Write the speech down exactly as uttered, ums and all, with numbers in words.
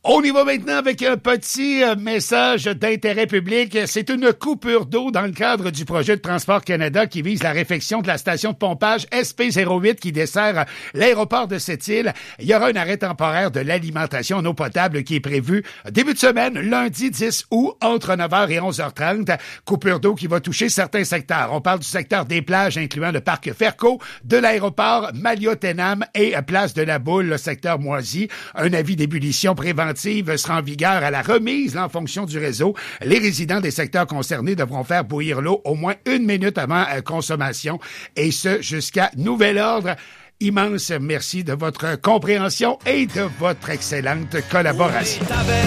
On y va maintenant avec un petit euh, message d'intérêt public. C'est une coupure d'eau dans le cadre du projet de Transport Canada qui vise la réfection de la station de pompage S P zéro huit qui dessert l'aéroport de Sept-Îles. Il y aura un arrêt temporaire de l'alimentation en eau potable qui est prévu début de semaine, lundi dix août, entre neuf heures et onze heures trente. Coupure d'eau qui va toucher certains secteurs. On parle du secteur des plages, incluant le parc Ferco, de l'aéroport Maliotenam et Place de la Boule, le secteur Moisy. Un avis d'ébullition préventive sera en vigueur à la remise là, en fonction du réseau. Les résidents des secteurs concernés devront faire bouillir l'eau au moins une minute avant euh, consommation et ce jusqu'à nouvel ordre. Immense merci de votre compréhension et de votre excellente collaboration.